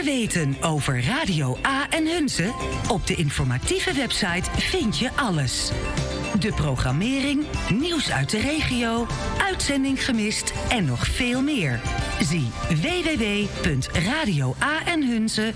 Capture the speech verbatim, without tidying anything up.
meer weten over Radio A en Hunze? Op de informatieve website vind je alles. De programmering, nieuws uit de regio, uitzending gemist en nog veel meer. Zie w w w punt radio a en hunze